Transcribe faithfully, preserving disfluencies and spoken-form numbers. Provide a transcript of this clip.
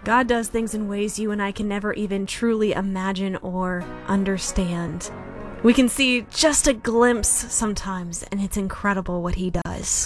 God does things in ways you and I can never even truly imagine or understand. We can see just a glimpse sometimes, and it's incredible what he does.